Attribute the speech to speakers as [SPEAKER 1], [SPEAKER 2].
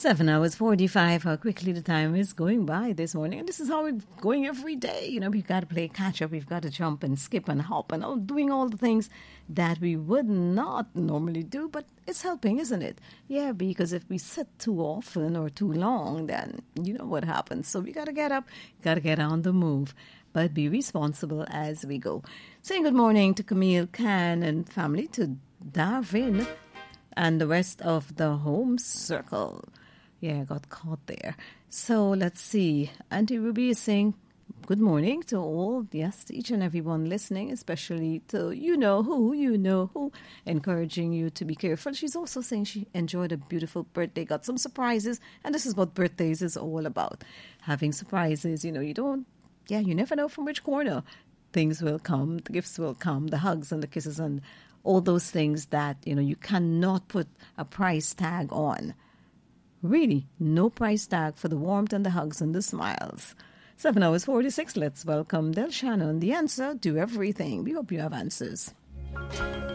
[SPEAKER 1] 7 hours 45, how quickly the time is going by this morning. And this is how it's going every day. You know, we've got to play catch up. We've got to jump and skip and hop and doing all the things that we would not normally do. But it's helping, isn't it? Yeah, because if we sit too often or too long, then you know what happens. So we got to get up, got to get on the move, but be responsible as we go. Saying good morning to Camille Khan and family, to Darwin and the rest of the home circle. Yeah, I got caught there. So let's see. Auntie Ruby is saying good morning to all, yes, to each and everyone listening, especially to you know who, encouraging you to be careful. She's also saying she enjoyed a beautiful birthday, got some surprises, and this is what birthdays is all about. Having surprises, you know, you never know from which corner things will come, the gifts will come, the hugs and the kisses and all those things that, you know, you cannot put a price tag on. Really, no price tag for the warmth and the hugs and the smiles. 7 hours 46, let's welcome Del Shannon. The answer to everything. We hope you have answers.